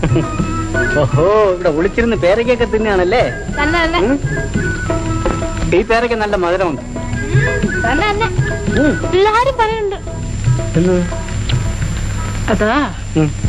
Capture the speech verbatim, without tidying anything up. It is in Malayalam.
ഓഹോ, ഇവിടെ ഒളിച്ചിരുന്ന് പേരക്കൊക്കെ തിന്നാണല്ലേ? ഈ പേരയ്ക്ക് നല്ല മധുരമുണ്ട്. എല്ലാരും പറയുന്നുണ്ട്. അതാ